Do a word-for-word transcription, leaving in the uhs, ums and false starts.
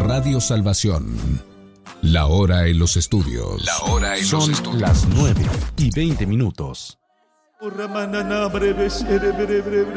Radio Salvación. La hora en los estudios. La hora en Son los estudios. las nueve y veinte minutos.